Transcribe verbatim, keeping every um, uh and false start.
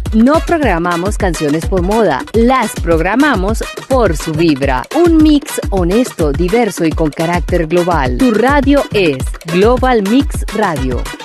No programamos canciones por moda, las programamos por su vibra. Un mix honesto, diverso y con carácter global. Tu radio es Global Mix Radio.